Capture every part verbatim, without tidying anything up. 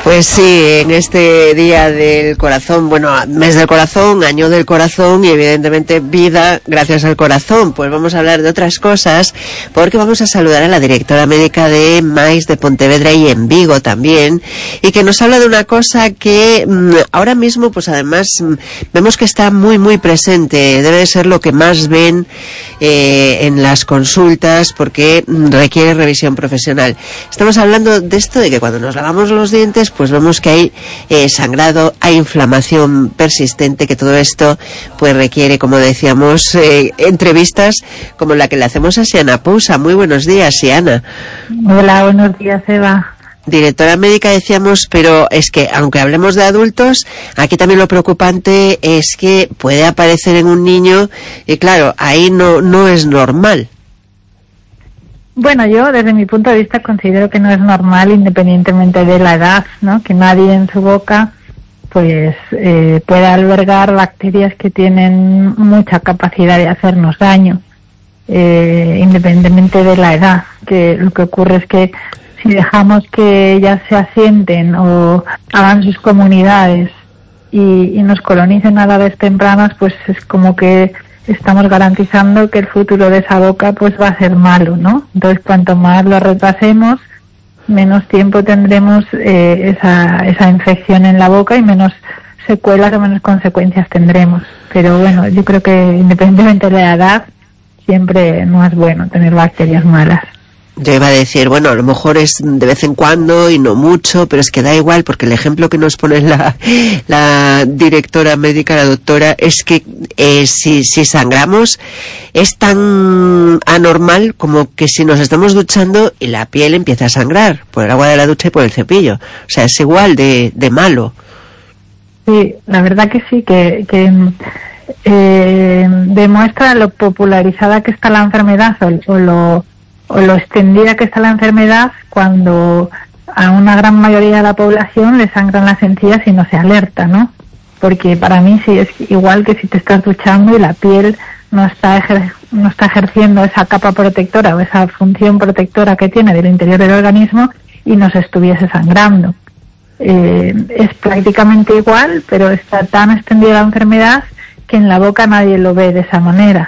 Pues sí, en este día del corazón, bueno, mes del corazón, año del corazón y evidentemente vida gracias al corazón, pues vamos a hablar de otras cosas porque vamos a saludar a la directora médica de Mais de Pontevedra y en Vigo también, y que nos habla de una cosa que mmm, ahora mismo pues además mmm, vemos que está muy muy presente, debe ser lo que más ven eh, en las consultas porque mmm, requiere revisión profesional. Estamos hablando de esto de que cuando nos lavamos los dientes pues vemos que hay eh, sangrado, hay inflamación persistente, que todo esto pues requiere, como decíamos, eh, entrevistas como la que le hacemos a Siana Pousa. Muy buenos días, Siana. Hola, buenos días, Eva. Directora médica, decíamos, pero es que aunque hablemos de adultos, aquí también lo preocupante es que puede aparecer en un niño y claro, ahí no, no es normal. Bueno, yo desde mi punto de vista considero que no es normal independientemente de la edad, ¿no? Que nadie en su boca pues eh, pueda albergar bacterias que tienen mucha capacidad de hacernos daño, eh, independientemente de la edad. Que lo que ocurre es que si dejamos que ellas se asienten o hagan sus comunidades y, y nos colonicen a edades tempranas, pues es como que estamos garantizando que el futuro de esa boca pues va a ser malo, ¿no? Entonces, cuanto más lo retrasemos, menos tiempo tendremos eh, esa, esa infección en la boca y menos secuelas o menos consecuencias tendremos. Pero bueno, yo creo que independientemente de la edad, siempre no es bueno tener bacterias malas. Yo iba a decir, bueno, a lo mejor es de vez en cuando y no mucho, pero es que da igual, porque el ejemplo que nos pone la, la directora médica, la doctora, es que eh, si, si sangramos es tan anormal como que si nos estamos duchando y la piel empieza a sangrar por el agua de la ducha y por el cepillo. O sea, es igual de, de malo. Sí, la verdad que sí, que, que eh, demuestra lo popularizada que está la enfermedad o, o lo... o lo extendida que está la enfermedad cuando a una gran mayoría de la población le sangran las encías y no se alerta, ¿no? Porque para mí sí es igual que si te estás duchando y la piel no está ejer- no está ejerciendo esa capa protectora o esa función protectora que tiene del interior del organismo y nos estuviese sangrando. Eh, es prácticamente igual, pero está tan extendida la enfermedad que en la boca nadie lo ve de esa manera.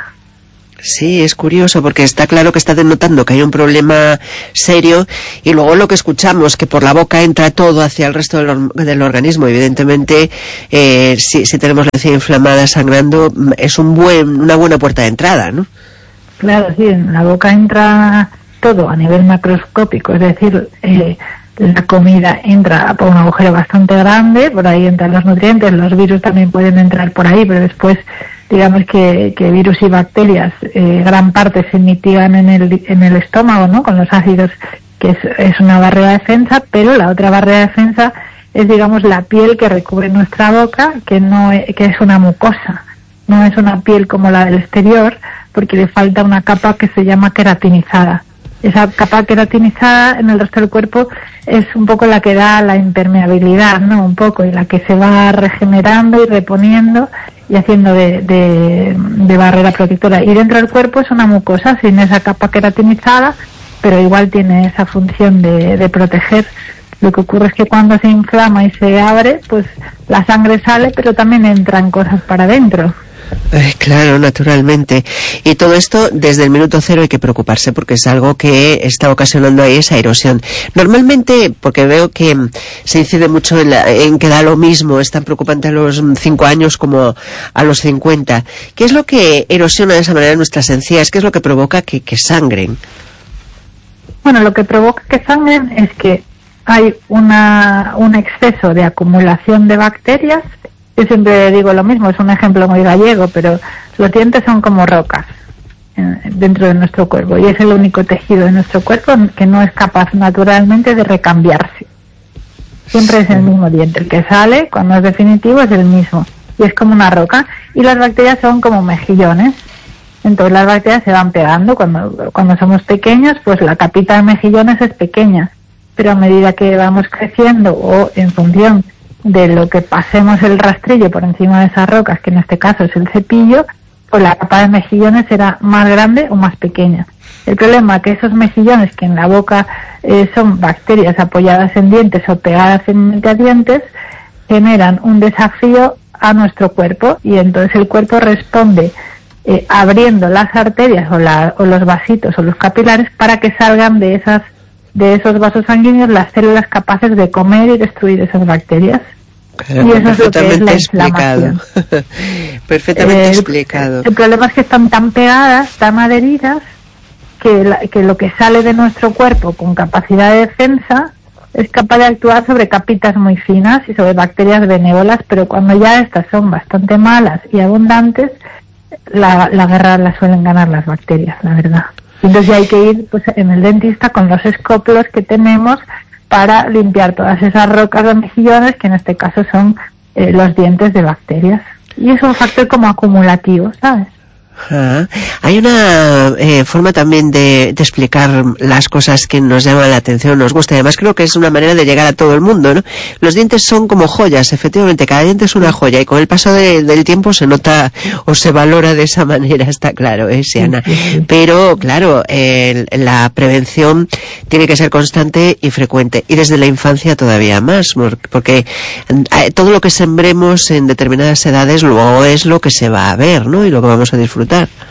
Sí, es curioso porque está claro que está denotando que hay un problema serio y luego lo que escuchamos, que por la boca entra todo hacia el resto del, del organismo. Evidentemente, eh, si, si tenemos la encía inflamada, sangrando, es un buen, una buena puerta de entrada, ¿no? Claro, sí, en la boca entra todo a nivel macroscópico, es decir, eh, la comida entra por un agujero bastante grande, por ahí entran los nutrientes, los virus también pueden entrar por ahí, pero después digamos que, que virus y bacterias, eh, gran parte se mitigan en el, en el estómago, ¿no? Con los ácidos, que es, es una barrera de defensa, pero la otra barrera de defensa es, digamos, la piel que recubre nuestra boca, que no es, que es una mucosa, no es una piel como la del exterior, porque le falta una capa que se llama queratinizada. Esa capa queratinizada en el resto del cuerpo es un poco la que da la impermeabilidad, ¿no? Un poco, y la que se va regenerando y reponiendo y haciendo de, de, de barrera protectora. Y dentro del cuerpo es una mucosa sin esa capa queratinizada, pero igual tiene esa función de, de proteger. Lo que ocurre es que cuando se inflama y se abre, pues la sangre sale, pero también entran cosas para adentro. Eh, claro, naturalmente. Y todo esto desde el minuto cero hay que preocuparse porque es algo que está ocasionando ahí esa erosión. Normalmente, porque veo que se incide mucho en, la, en que da lo mismo, es tan preocupante a los cinco años como a los cincuenta. ¿Qué es lo que erosiona de esa manera nuestras encías? ¿Qué es lo que provoca que, que sangren? Bueno, lo que provoca que sangren es que hay una, un exceso de acumulación de bacterias. Yo siempre digo lo mismo, es un ejemplo muy gallego, pero los dientes son como rocas eh, dentro de nuestro cuerpo y es el único tejido de nuestro cuerpo que no es capaz naturalmente de recambiarse. Siempre es el mismo diente, el que sale cuando es definitivo es el mismo y es como una roca, y las bacterias son como mejillones. Entonces las bacterias se van pegando cuando, cuando somos pequeños, pues la capita de mejillones es pequeña, pero a medida que vamos creciendo o en función de lo que pasemos el rastrillo por encima de esas rocas, que en este caso es el cepillo, pues la capa de mejillones será más grande o más pequeña. El problema es que esos mejillones que en la boca eh, son bacterias apoyadas en dientes o pegadas en dientes, generan un desafío a nuestro cuerpo, y entonces el cuerpo responde eh, abriendo las arterias o, la, o los vasitos o los capilares para que salgan de esas de esos vasos sanguíneos las células capaces de comer y destruir esas bacterias. Claro, y eso es lo que es la explicado. Perfectamente eh, explicado. El, el problema es que están tan pegadas, tan adheridas, que, la, que lo que sale de nuestro cuerpo con capacidad de defensa es capaz de actuar sobre capitas muy finas y sobre bacterias benévolas, pero cuando ya estas son bastante malas y abundantes, la, la guerra la suelen ganar las bacterias, la verdad. Entonces ya hay que ir pues en el dentista con los escópulos que tenemos para limpiar todas esas rocas de mejillones, que en este caso son eh, los dientes de bacterias. Y es un factor como acumulativo, ¿sabes? Ah, hay una eh, forma también de, de explicar las cosas que nos llaman la atención, nos gusta, y además creo que es una manera de llegar a todo el mundo, ¿no? Los dientes son como joyas, efectivamente, cada diente es una joya, y con el paso de, del tiempo se nota o se valora de esa manera, está claro, ¿eh, Siana? Pero, claro, eh, la prevención tiene que ser constante y frecuente, y desde la infancia todavía más, porque eh, todo lo que sembremos en determinadas edades luego es lo que se va a ver, ¿no? Y lo que vamos a disfrutar.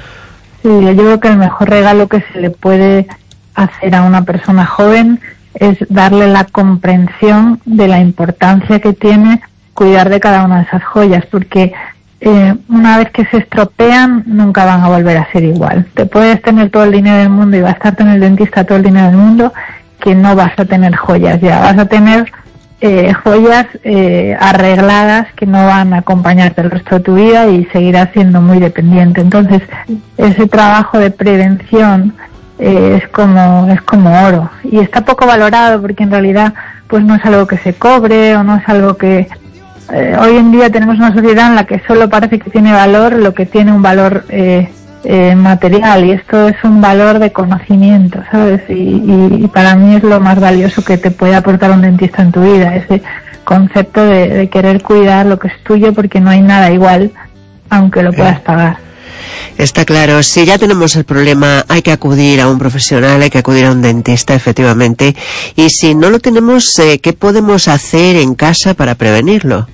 Sí, yo creo que el mejor regalo que se le puede hacer a una persona joven es darle la comprensión de la importancia que tiene cuidar de cada una de esas joyas, porque eh, una vez que se estropean nunca van a volver a ser igual. Te puedes tener todo el dinero del mundo y gastarte en el dentista todo el dinero del mundo, que no vas a tener joyas ya, vas a tener Eh, joyas eh, arregladas que no van a acompañarte el resto de tu vida y seguirás siendo muy dependiente. Entonces ese trabajo de prevención eh, es como es como oro, y está poco valorado porque en realidad pues no es algo que se cobre, o no es algo que eh, hoy en día tenemos una sociedad en la que solo parece que tiene valor lo que tiene un valor eh, Eh, material, y esto es un valor de conocimiento, ¿sabes? Y, y, y para mí es lo más valioso que te puede aportar un dentista en tu vida, ese concepto de, de querer cuidar lo que es tuyo, porque no hay nada igual, aunque lo puedas pagar. Está claro, si ya tenemos el problema hay que acudir a un profesional, hay que acudir a un dentista, efectivamente, y si no lo tenemos, eh, ¿qué podemos hacer en casa para prevenirlo?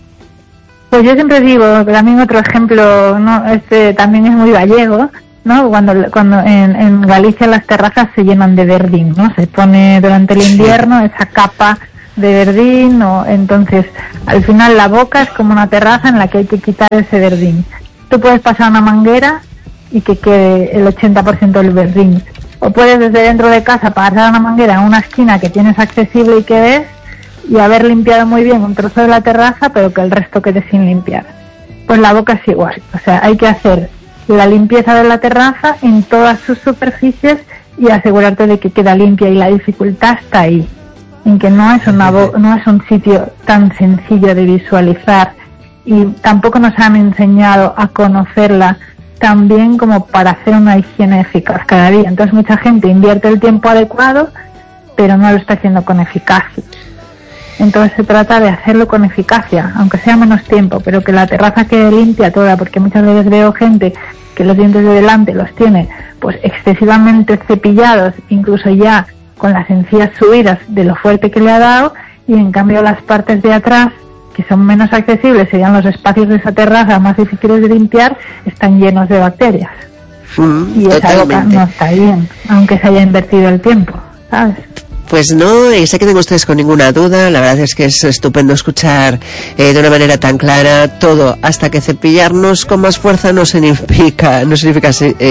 Pues yo siempre digo, también otro ejemplo, no, este también es muy gallego, ¿no? Cuando cuando en, en Galicia las terrazas se llenan de verdín, ¿no? Se pone durante el invierno esa capa de verdín, o entonces al final la boca es como una terraza en la que hay que quitar ese verdín. Tú puedes pasar una manguera y que quede el ochenta por ciento del verdín, o puedes desde dentro de casa pasar una manguera a una esquina que tienes accesible y que ves, y haber limpiado muy bien un trozo de la terraza, pero que el resto quede sin limpiar. Pues la boca es igual, o sea, hay que hacer la limpieza de la terraza en todas sus superficies y asegurarte de que queda limpia, y la dificultad está ahí, en que no es una bo- no es un sitio tan sencillo de visualizar, y tampoco nos han enseñado a conocerla tan bien como para hacer una higiene eficaz cada día. Entonces mucha gente invierte el tiempo adecuado, pero no lo está haciendo con eficacia. Entonces se trata de hacerlo con eficacia, aunque sea menos tiempo, pero que la terraza quede limpia toda, porque muchas veces veo gente que los dientes de delante los tiene pues excesivamente cepillados, incluso ya con las encías subidas de lo fuerte que le ha dado, y en cambio las partes de atrás, que son menos accesibles, serían los espacios de esa terraza más difíciles de limpiar, están llenos de bacterias. Mm, y esa boca no está bien, aunque se haya invertido el tiempo, ¿sabes? Pues no, y sé que tengo ustedes con ninguna duda, la verdad es que es estupendo escuchar eh, de una manera tan clara todo, hasta que cepillarnos con más fuerza no significa, no significa eh,